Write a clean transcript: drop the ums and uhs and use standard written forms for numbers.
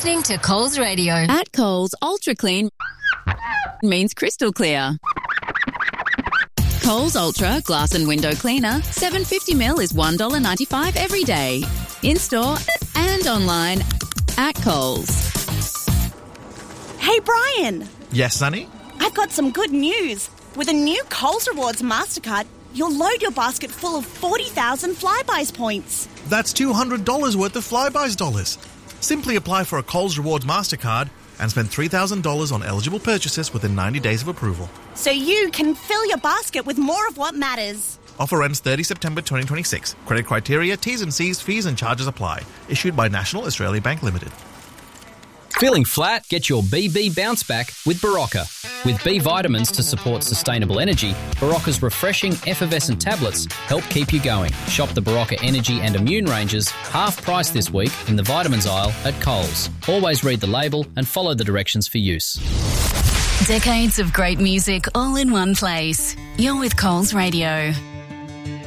listening to Coles Radio. At Coles, Ultra Clean means crystal clear. Coles Ultra Glass and Window Cleaner, 750ml is $1.95 every day. In-store and online at Coles. Hey, Brian. Yes, Sonny? I've got some good news. With a new Coles Rewards MasterCard, you'll load your basket full of 40,000 Flybuys points. That's $200 worth of Flybuys dollars. Simply apply for a Coles Rewards MasterCard and spend $3,000 on eligible purchases within 90 days of approval. So you can fill your basket with more of what matters. Offer ends 30 September 2026. Credit criteria, T's and C's, fees and charges apply. Issued by National Australia Bank Limited. Feeling flat? Get your BB bounce back with Barocca. With B vitamins to support sustainable energy, Barocca's refreshing effervescent tablets help keep you going. Shop the Barocca Energy and Immune ranges half price this week in the vitamins aisle at Coles. Always read the label and follow the directions for use. Decades of great music all in one place. You're with Coles Radio.